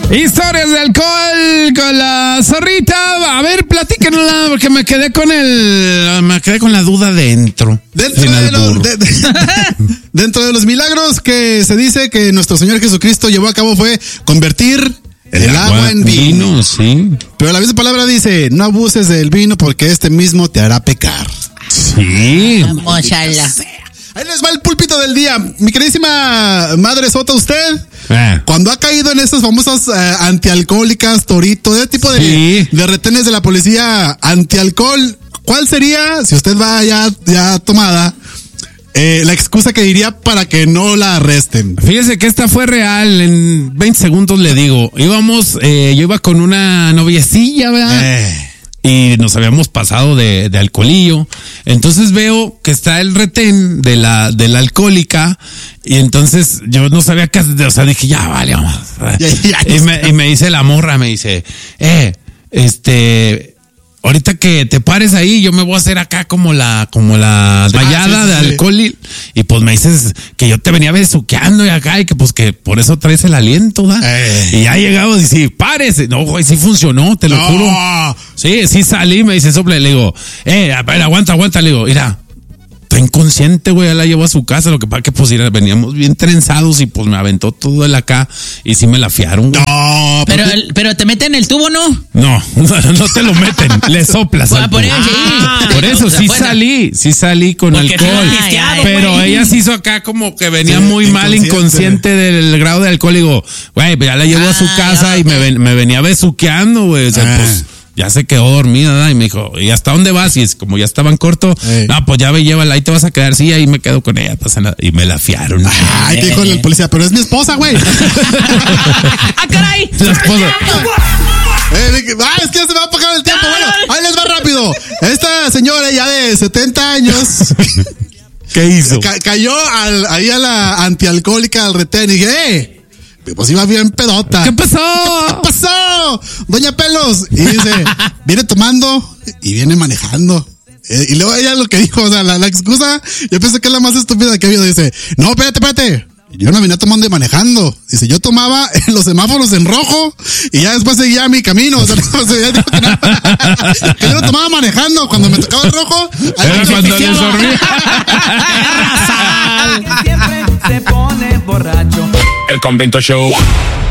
Historias de alcohol con la zorrita. A ver, platíquenla, porque me quedé con la duda dentro. Dentro de los milagros que se dice que nuestro Señor Jesucristo llevó a cabo fue convertir el agua en vino. Sí. Pero la misma palabra dice, no abuses del vino porque este mismo te hará pecar. Sí. Mochala. Ahí les va el púlpito del día. Mi queridísima Madre Sota, usted, cuando ha caído en estas famosas antialcohólicas, Torito, ese tipo de retenes de la policía antialcohol, ¿cuál sería, si usted va ya tomada, la excusa que diría para que no la arresten? Fíjese que esta fue real. En 20 segundos le digo. Yo iba con una noviecilla, ¿verdad? Y nos habíamos pasado de alcoholillo. Entonces veo que está el retén de la alcohólica. Y entonces yo no sabía qué hacer. O sea, dije, ya vale, vamos. Y me dice la morra, me dice, ahorita que te pares ahí, yo me voy a hacer acá como la vallada de alcohol. Y pues me dices que yo te venía besuqueando y acá, y que pues que por eso traes el aliento, ¿da? Y ya llegamos y sí, párese. No, güey, sí funcionó, te lo juro. Sí salí, me dice sople, le digo, a ver, aguanta, le digo, mira, está inconsciente, güey, ya la llevo a su casa, lo que pasa que pues veníamos bien trenzados y pues me aventó todo el acá y sí me la fiaron, güey. No, pero te meten el tubo, ¿no? No te lo meten, le soplas. Por eso, por eso sí salí con porque alcohol. Pero güey. ella se hizo acá como que venía muy mal, inconsciente del grado de alcohol. Y digo, güey, ya la llevo a su casa y me venía besuqueando, güey. O sea, pues ya se quedó dormida, ¿verdad? Y me dijo, ¿y hasta dónde vas? Y es como ya estaban corto, no, pues ya ve, llévala, ahí te vas a quedar, sí, ahí me quedo con ella, pasa nada. Y me la fiaron. Ay, ¿qué dijo el policía? Pero es mi esposa, güey. ¡Ah, caray! La esposa. Es que ya se me va a apagar el tiempo. Bueno, ahí les va rápido. Esta señora ya de 70 años. ¿Qué hizo? Cayó ahí a la antialcohólica al retén y dije, pues iba bien pedota. ¿Qué pasó? ¿Qué pasó? Doña Pelos. Y dice, viene tomando y viene manejando. Y luego ella lo que dijo, o sea, la excusa, yo pensé que es la más estúpida que ha habido. Dice, no, espérate. Yo no venía tomando y manejando. Dice, yo tomaba en los semáforos en rojo y ya después seguía mi camino. O sea, que yo no tomaba manejando. Cuando me tocaba el rojo, era cuando le sorbía. Siempre se pone borracho. El Convento Show.